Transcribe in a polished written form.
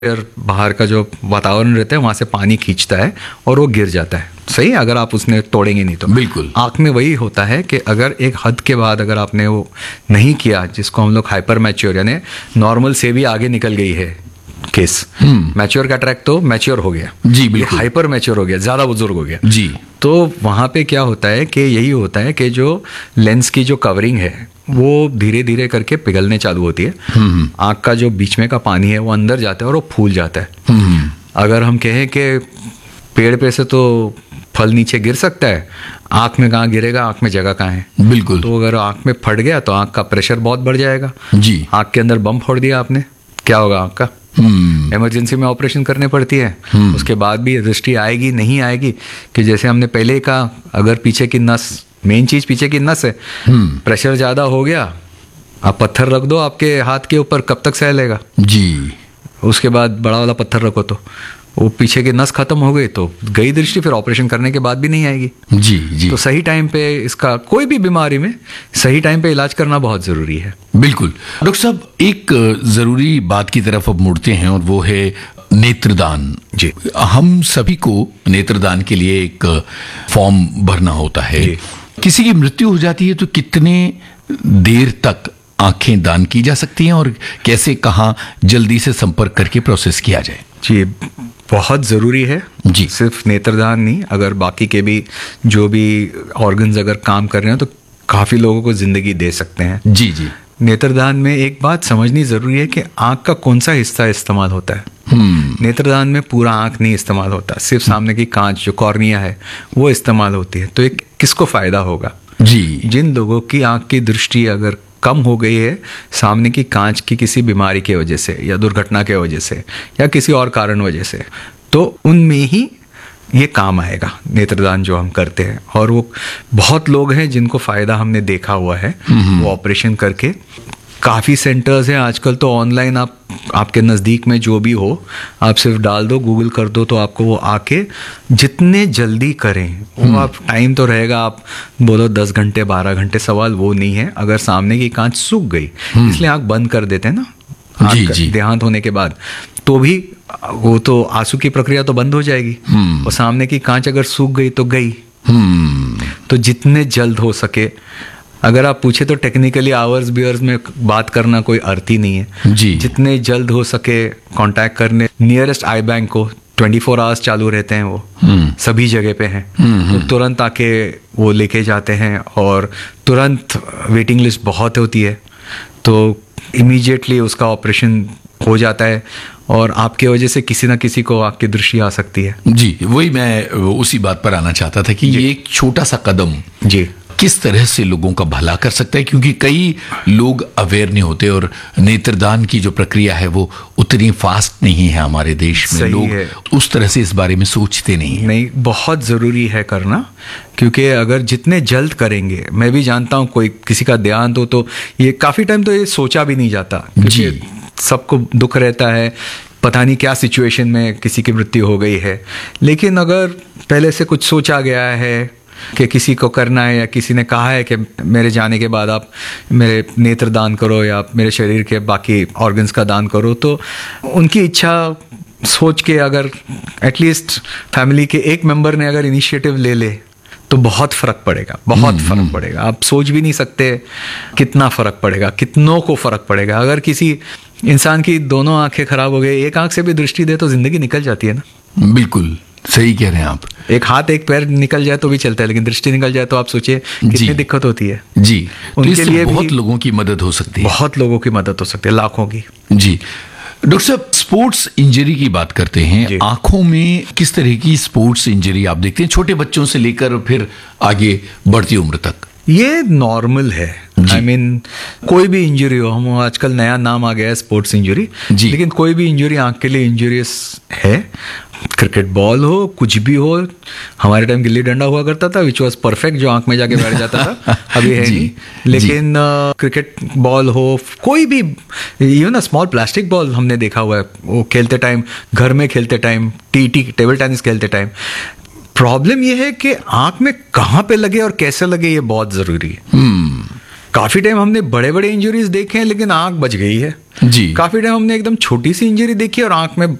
फिर बाहर का जो वातावरण रहता है वहां से पानी खींचता है और वो गिर जाता है। सही, अगर आप उसने तोड़ेंगे नहीं तो। बिल्कुल। आंख में वही होता है कि अगर एक हद के बाद अगर आपने वो नहीं किया, जिसको हम लोग हाइपर मैच्योर यानी नॉर्मल से भी आगे निकल गई है केस। मैच्योर कैटरैक्ट तो मैच्योर हो गया जी, बिल्कुल। हाइपर मैच्योर हो गया, ज्यादा बुजुर्ग हो गया जी। तो वहां पे क्या होता है कि यही होता है कि जो लेंस की जो कवरिंग है वो धीरे धीरे करके पिघलने चालू होती है। आंख का जो बीच में का पानी है वो अंदर जाता है और वो फूल जाता है। अगर हम कहें कि पेड़ पे से तो फल नीचे गिर सकता है, आंख में कहाँ गिरेगा, आंख में जगह कहाँ है। बिल्कुल। तो अगर आंख में फट गया तो आंख का प्रेशर बहुत बढ़ जाएगा। जी। आंख के अंदर बम फोड़ दिया आपने, क्या होगा आंख का? इमरजेंसी में ऑपरेशन करने पड़ती है। उसके बाद भी दृष्टि आएगी नहीं आएगी, कि जैसे हमने पहले ही कहा, अगर पीछे की नस, मेन चीज पीछे की नस है, प्रेशर ज्यादा हो गया, आप पत्थर रख दो आपके हाथ के ऊपर, कब तक सह लेगा? जी। उसके बाद बड़ा वाला पत्थर रखो तो वो पीछे की नस खत्म हो गई तो गई दृष्टि, फिर ऑपरेशन करने के बाद भी नहीं आएगी। जी जी। तो सही टाइम पे इसका, कोई भी बीमारी में सही टाइम पे इलाज करना बहुत जरूरी है। बिल्कुल। डॉक्टर साहब, एक जरूरी बात की तरफ अब मुड़ते हैं और वो है नेत्रदान। जी। हम सभी को नेत्रदान के लिए एक फॉर्म भरना होता है। किसी की मृत्यु हो जाती है तो कितने देर तक आंखें दान की जा सकती हैं और कैसे, कहाँ जल्दी से संपर्क करके प्रोसेस किया जाए? जी, बहुत ज़रूरी है जी। सिर्फ नेत्रदान नहीं, अगर बाकी के भी जो भी ऑर्गन्स अगर काम कर रहे हैं तो काफ़ी लोगों को ज़िंदगी दे सकते हैं। जी जी। नेत्रदान में एक बात समझनी ज़रूरी है कि आँख का कौन सा हिस्सा इस्तेमाल होता है। नेत्रदान में पूरा आँख नहीं इस्तेमाल होता, सिर्फ सामने की कांच जो कॉर्निया है वो इस्तेमाल होती है। तो एक किसको फ़ायदा होगा? जी। जिन लोगों की आँख की दृष्टि अगर कम हो गई है सामने की कांच की किसी बीमारी की वजह से या दुर्घटना के वजह से या किसी और कारण वजह से, तो उनमें ही ये काम आएगा नेत्रदान जो हम करते हैं। और वो बहुत लोग हैं जिनको फ़ायदा हमने देखा हुआ है वो ऑपरेशन करके। काफ़ी सेंटर्स हैं आजकल तो ऑनलाइन, आप आपके नज़दीक में जो भी हो आप सिर्फ डाल दो, गूगल कर दो तो आपको वो आके जितने जल्दी करें वो आप, टाइम तो रहेगा, आप बोलो 10 घंटे 12 घंटे, सवाल वो नहीं है। अगर सामने की कांच सूख गई, इसलिए आँख बंद कर देते हैं ना जी। देहांत होने के बाद, तो भी वो तो आंसू की प्रक्रिया तो बंद हो जाएगी और सामने की कांच अगर सूख गई तो गई। तो जितने जल्द हो सके, अगर आप पूछे तो टेक्निकली आवर्स बियर्स में बात करना कोई अर्थ ही नहीं है। जी। जितने जल्द हो सके कांटेक्ट करने नियरेस्ट आई बैंक को, 24 आवर्स चालू रहते हैं वो, सभी जगह पे हैं। तो तुरंत आके वो लेके जाते हैं और तुरंत वेटिंग लिस्ट बहुत होती है, तो इमीडिएटली उसका ऑपरेशन हो जाता है और आपके वजह से किसी ना किसी को आपकी दृष्टि आ सकती है। जी, वही मैं उसी बात पर आना चाहता था कि ये एक छोटा सा कदम जी किस तरह से लोगों का भला कर सकता है, क्योंकि कई लोग अवेयर नहीं होते और नेत्रदान की जो प्रक्रिया है वो उतनी फास्ट नहीं है हमारे देश में। लोग उस तरह से इस बारे में सोचते नहीं। बहुत ज़रूरी है करना, क्योंकि अगर जितने जल्द करेंगे, मैं भी जानता हूँ कोई किसी का देहांत हो तो ये काफ़ी टाइम तो ये सोचा भी नहीं जाता, क्योंकि सबको दुख रहता है, पता नहीं क्या सिचुएशन में किसी की मृत्यु हो गई है। लेकिन अगर पहले से कुछ सोचा गया है कि किसी को करना है या किसी ने कहा है कि मेरे जाने के बाद आप मेरे नेत्र दान करो या आप मेरे शरीर के बाकी ऑर्गन्स का दान करो, तो उनकी इच्छा सोच के अगर एटलीस्ट फैमिली के एक मेंबर ने अगर इनिशिएटिव ले ले तो बहुत फ़र्क पड़ेगा, बहुत फ़र्क पड़ेगा। आप सोच भी नहीं सकते कितना फ़र्क पड़ेगा, कितनों को फ़र्क पड़ेगा। अगर किसी इंसान की दोनों आंखें खराब हो गई, एक आंख से भी दृष्टि दे तो ज़िंदगी निकल जाती है ना। बिल्कुल सही कह रहे हैं आप। एक हाथ एक पैर निकल जाए तो भी चलता है, लेकिन दृष्टि निकल जाए तो आप सोचिए कितनी दिक्कत होती है। जी, उनके लिए बहुत लोगों की मदद हो सकती है, बहुत लोगों की मदद हो सकती है, लाखों की। जी। डॉक्टर साहब, स्पोर्ट्स इंजरी की बात करते हैं, आंखों में किस तरह की स्पोर्ट्स इंजरी आप देखते हैं, छोटे बच्चों से लेकर फिर आगे बढ़ती उम्र तक? ये नॉर्मल है। आई मीन कोई भी इंजरी हो, हम आजकल नया नाम आ गया है स्पोर्ट्स इंजरी, लेकिन कोई भी इंजरी आंख के लिए इंजूरियस है। क्रिकेट बॉल हो, कुछ भी हो, हमारे टाइम गिल्ली डंडा हुआ करता था विच वॉज परफेक्ट, जो आंख में जाके बैठ जाता था, अभी है नहीं। लेकिन क्रिकेट बॉल हो, कोई भी, इवन स्मॉल प्लास्टिक बॉल हमने देखा हुआ है वो खेलते टाइम, घर में खेलते टाइम, टेबल टेनिस खेलते टाइम। प्रॉब्लम ये है कि आंख में कहाँ पे लगे और कैसे लगे, ये बहुत जरूरी है। काफी टाइम हमने बड़े बड़े इंजरीज देखे हैं लेकिन आंख बच गई है, जी। काफी टाइम हमने एकदम छोटी सी इंजरी देखी और आंख में